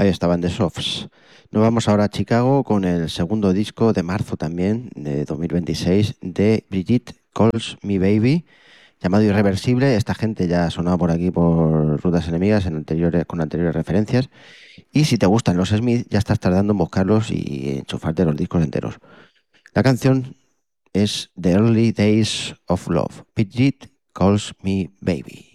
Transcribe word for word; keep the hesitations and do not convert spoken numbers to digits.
Ahí estaban The Softs. Nos vamos ahora a Chicago con el segundo disco de marzo también, de dos mil veintiséis, de Brigitte Calls Me Baby, llamado Irreversible. Esta gente ya ha sonado por aquí por Rutas Enemigas en anteriores, con anteriores referencias. Y si te gustan los Smith, ya estás tardando en buscarlos y enchufarte los discos enteros. La canción es The Early Days of Love. Brigitte Calls Me Baby.